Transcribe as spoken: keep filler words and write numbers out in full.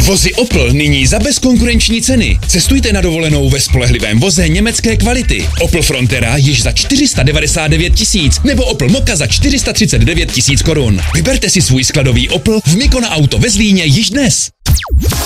Vozy Opel nyní za bezkonkurenční ceny. Cestujte na dovolenou ve spolehlivém voze německé kvality. Opel Frontera již za čtyři sta devadesát devět tisíc nebo Opel Mokka za čtyři sta třicet devět tisíc korun. Vyberte si svůj skladový Opel v Mikona Auto ve Zlíně již dnes.